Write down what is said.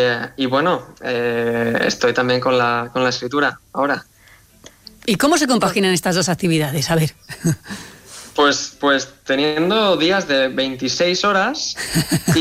y bueno, estoy también con la escritura ahora. ¿Y cómo se compaginan estas dos actividades? A ver. Pues teniendo días de 26 horas